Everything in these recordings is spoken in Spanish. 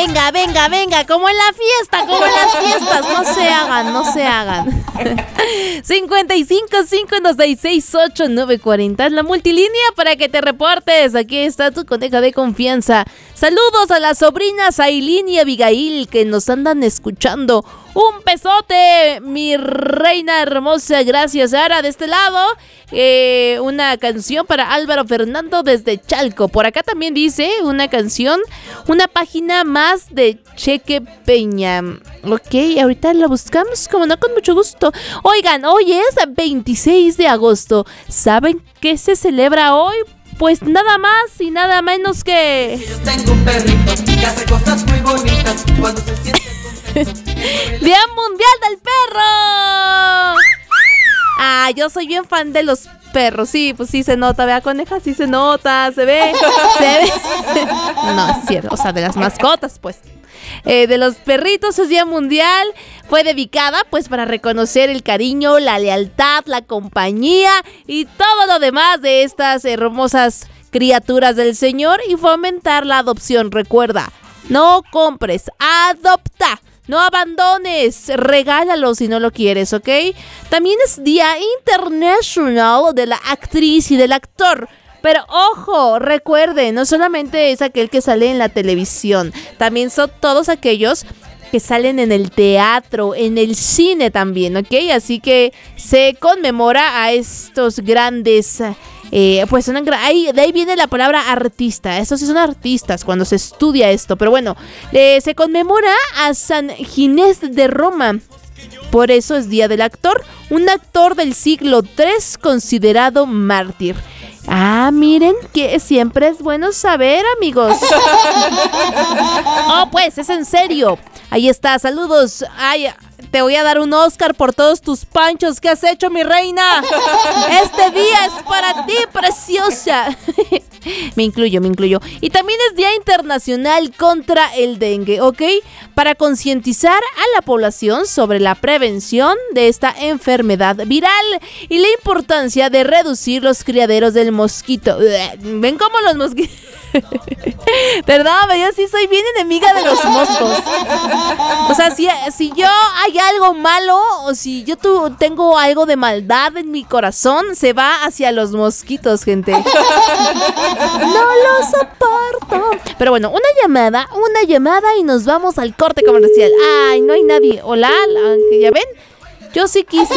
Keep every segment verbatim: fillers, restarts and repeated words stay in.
Venga, venga, venga, como en la fiesta, como en las fiestas. No se hagan, no se hagan. cincuenta y cinco, cincuenta y seis, sesenta y ocho, nueve cuarenta es la multilínea para que te reportes. Aquí está tu coneja de confianza. Saludos a las sobrinas Ailín y Abigail que nos andan escuchando. Un besote, mi reina hermosa. Gracias, Ara. De este lado, eh, una canción para Álvaro Fernando desde Chalco. Por acá también dice una canción, una página más de Cheque Peña. Ok, ahorita la buscamos, como no, con mucho gusto. Oigan, hoy es veintiséis de agosto. ¿Saben qué se celebra hoy? Pues nada más y nada menos que... Yo tengo un perrito que hace cosas muy bonitas cuando se siente contento. ¡Día Mundial del Perro! Ah, yo soy bien fan de los perros. Sí, pues sí se nota, vea, coneja, sí se nota, se ve, se ve. No, es cierto, o sea, de las mascotas, pues. Eh, de los perritos es Día Mundial. Fue dedicada pues para reconocer el cariño, la lealtad, la compañía y todo lo demás de estas hermosas criaturas del Señor y fomentar la adopción. Recuerda, no compres, adopta. No abandones, regálalo si no lo quieres, ¿ok? También es Día Internacional de la Actriz y del Actor. Pero ojo, recuerden, no solamente es aquel que sale en la televisión, también son todos aquellos que salen en el teatro, en el cine también, ¿ok? Así que se conmemora a estos grandes... Eh, pues una, ahí, de ahí viene la palabra artista. Estos sí son artistas cuando se estudia esto. Pero bueno, eh, se conmemora a San Ginés de Roma. Por eso es Día del Actor. Un actor del siglo tercero considerado mártir. Ah, miren, que siempre es bueno saber, amigos. Oh, pues, es en serio. Ahí está, saludos. Ay, te voy a dar un Oscar por todos tus panchos que has hecho, mi reina. Este día es para ti, preciosa. Me incluyo, me incluyo. Y también es Día Internacional contra el Dengue, ¿ok? Para concientizar a la población sobre la prevención de esta enfermedad viral y la importancia de reducir los criaderos del mosquito. ¿Ven cómo los mosquitos? Perdón, yo sí soy bien enemiga de los moscos. O sea, si, si yo hay algo malo o si yo tu, tengo algo de maldad en mi corazón, se va hacia los mosquitos, gente. No lo soporto. Pero bueno, una llamada, una llamada y nos vamos al corte comercial. Ay, no hay nadie. Hola, ¿ya ven? Yo sí quise.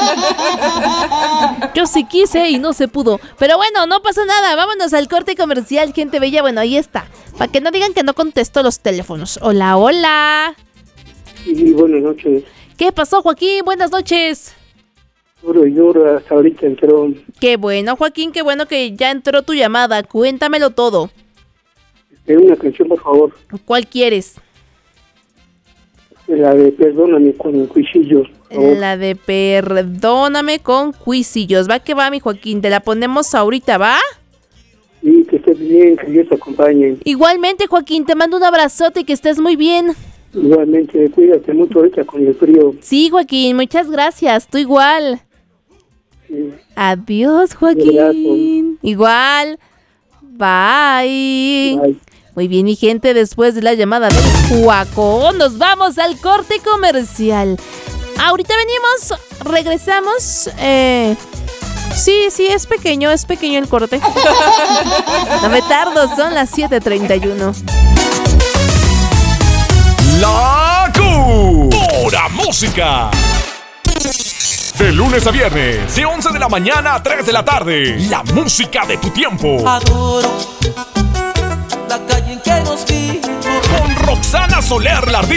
Yo sí quise y no se pudo. Pero bueno, no pasa nada. Vámonos al corte comercial, gente bella. Bueno, ahí está. Para que no digan que no contesto los teléfonos. Hola, hola. Sí, buenas noches. ¿Qué pasó, Joaquín? Buenas noches. Lloro y lloro, hasta ahorita entró. Qué bueno, Joaquín, qué bueno que ya entró tu llamada. Cuéntamelo todo. Una canción, por favor. ¿Cuál quieres? La de Perdóname con Cuisillos. La de Perdóname con Cuisillos. Va que va, mi Joaquín. Te la ponemos ahorita, ¿va? Sí, que estés bien, que Dios te acompañe. Igualmente, Joaquín, te mando un abrazote y que estés muy bien. Igualmente, cuídate mucho ahorita con el frío. Sí, Joaquín, muchas gracias. Tú igual. Sí. Adiós, Joaquín. Igual. Bye. Bye. Muy bien, mi gente, después de la llamada del Juaco, nos vamos al corte comercial. Ahorita venimos, regresamos. Eh, sí, sí, es pequeño, es pequeño el corte. No me tardo, son las siete treinta y uno. La Q. Pura música. De lunes a viernes, de once de la mañana a tres de la tarde. La música de tu tiempo. Adoro la calle en que nos vimos. Con Roxana Soler, la ardilla.